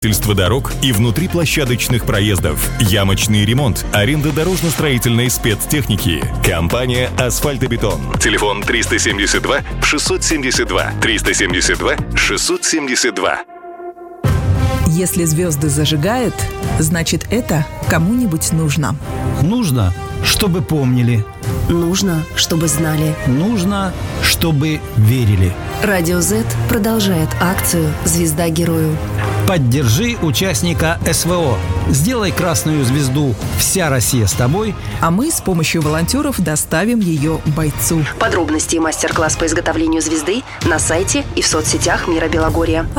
Строительство дорог и внутриплощадочных проездов, ямочный ремонт, аренда дорожно-строительной спецтехники. Компания «Асфальтобетон». Телефон 372 672 372 672. Если звезды зажигают, значит, это кому-нибудь нужно. Нужно, чтобы помнили. Нужно, чтобы знали. Нужно, чтобы верили. Радио Z продолжает акцию «Звезда герою». Поддержи участника СВО. Сделай красную звезду «Вся Россия с тобой», а мы с помощью волонтеров доставим ее бойцу. Подробности и мастер-класс по изготовлению звезды на сайте и в соцсетях Мира Белогорья.